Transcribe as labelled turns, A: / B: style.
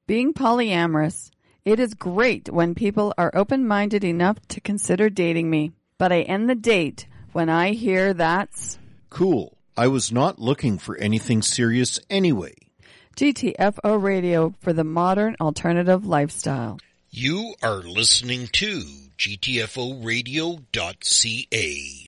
A: being polyamorous. It is great when people are open-minded enough to consider dating me. But I end the date when I hear that's...
B: Cool. I was not looking for anything serious anyway.
A: GTFO Radio for the modern alternative lifestyle.
C: You are listening to GTFOradio.ca.